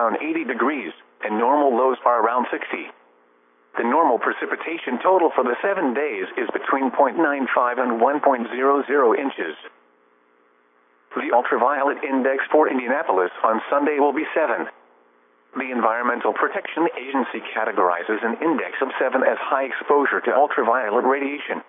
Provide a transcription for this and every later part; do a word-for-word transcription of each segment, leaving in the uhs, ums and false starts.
around eighty degrees, and normal lows are around sixty. The normal precipitation total for the seven days is between zero point nine five and one point zero zero inches. The ultraviolet index for Indianapolis on Sunday will be seven. The Environmental Protection Agency categorizes an index of seven as high exposure to ultraviolet radiation.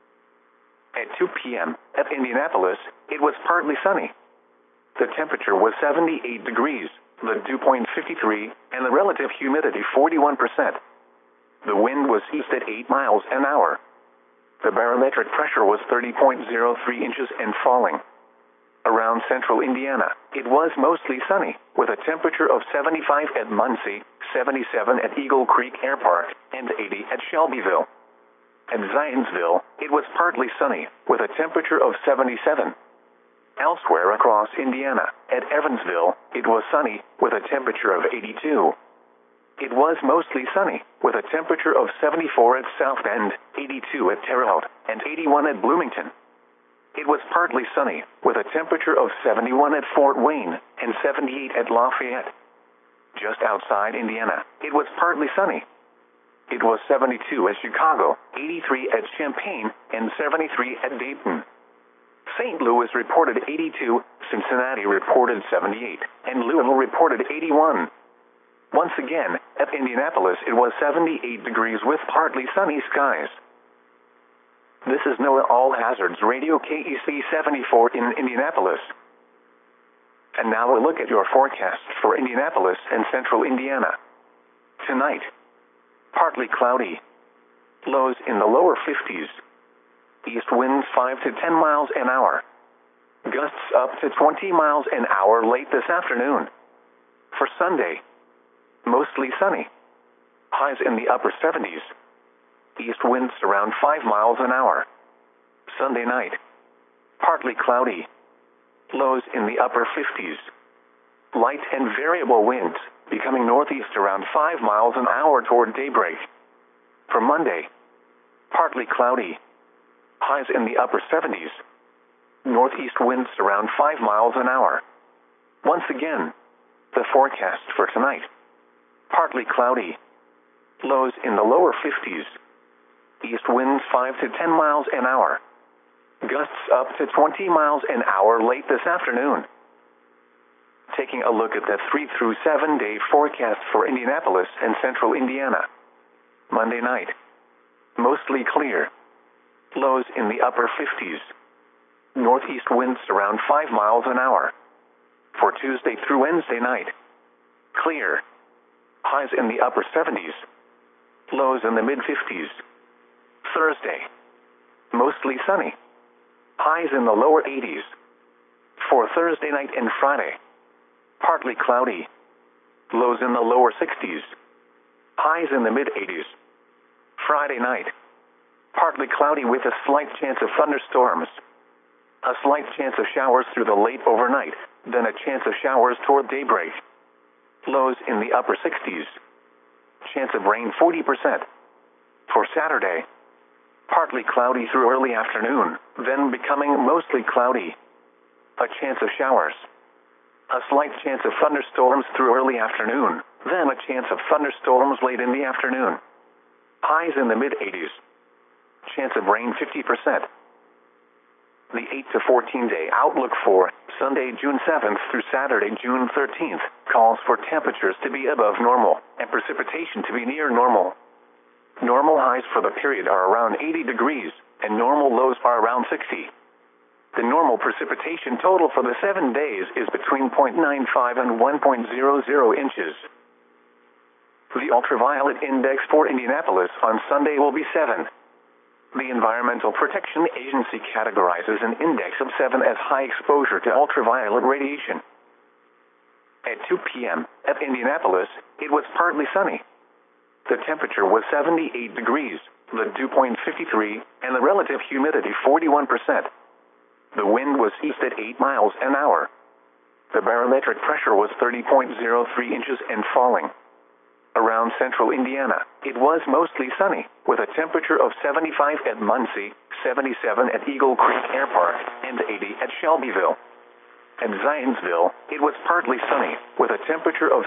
At two p m at Indianapolis, it was partly sunny. The temperature was seventy-eight degrees, the dew point fifty-three, and the relative humidity forty-one percent. The wind was east at eight miles an hour. The barometric pressure was thirty point zero three inches and falling. Around central Indiana, it was mostly sunny, with a temperature of seventy-five at Muncie, seventy-seven at Eagle Creek Air Park, and eighty at Shelbyville. At Zionsville, it was partly sunny, with a temperature of seventy-seven. Elsewhere across Indiana, at Evansville, it was sunny, with a temperature of eighty-two. It was mostly sunny, with a temperature of seventy-four at South Bend, eighty-two at Terre Haute, and eighty-one at Bloomington. It was partly sunny, with a temperature of seventy-one at Fort Wayne, and seventy-eight at Lafayette. Just outside Indiana, it was partly sunny. It was seventy-two at Chicago, eighty-three at Champaign, and seventy-three at Dayton. Saint Louis reported eighty-two, Cincinnati reported seventy-eight, and Louisville reported eighty-one. Once again, at Indianapolis it was seventy-eight degrees with partly sunny skies. This is NOAA All Hazards Radio K E C seventy-four in Indianapolis. And now a look at your forecast for Indianapolis and central Indiana. Tonight, partly cloudy. Lows in the lower fifties. East winds five to ten miles an hour. Gusts up to twenty miles an hour late this afternoon. For Sunday, mostly sunny. Highs in the upper seventies. East winds around five miles an hour. Sunday night, partly cloudy. Lows in the upper fifties. Light and variable winds, becoming northeast around five miles an hour toward daybreak. For Monday, partly cloudy. Highs in the upper seventies. Northeast winds around five miles an hour. Once again, the forecast for tonight. Partly cloudy. Lows in the lower fifties. East winds five to ten miles an hour. Gusts up to twenty miles an hour late this afternoon. Taking a look at the three through seven day forecast for Indianapolis and central Indiana. Monday night, mostly clear. Lows in the upper fifties. Northeast winds around five miles an hour. For Tuesday through Wednesday night, clear. Highs in the upper seventies. Lows in the mid fifties. Thursday, mostly sunny. Highs in the lower eighties. For Thursday night and Friday, partly cloudy. Lows in the lower sixties. Highs in the mid eighties. Friday night, partly cloudy with a slight chance of thunderstorms. A slight chance of showers through the late overnight, then a chance of showers toward daybreak. Lows in the upper sixties. Chance of rain forty percent. For Saturday, partly cloudy through early afternoon, then becoming mostly cloudy. A chance of showers. A slight chance of thunderstorms through early afternoon, then a chance of thunderstorms late in the afternoon. Highs in the mid eighties. Chance of rain fifty percent. The eight to fourteen day outlook for Sunday, June seventh through Saturday, June thirteenth, calls for temperatures to be above normal and precipitation to be near normal. Normal highs for the period are around eighty degrees, and normal lows are around sixty. The normal precipitation total for the seven days is between zero point nine five and one point zero zero inches. The ultraviolet index for Indianapolis on Sunday will be seven. The Environmental Protection Agency categorizes an index of seven as high exposure to ultraviolet radiation. At two p m at Indianapolis, it was partly sunny. The temperature was seventy-eight degrees, the dew point fifty-three, and the relative humidity forty-one percent. The wind was east at eight miles an hour. The barometric pressure was thirty point zero three inches and falling. Around central Indiana, it was mostly sunny, with a temperature of seventy-five at Muncie, seventy-seven at Eagle Creek Air Park, and eighty at Shelbyville. At Zionsville, it was partly sunny, with a temperature of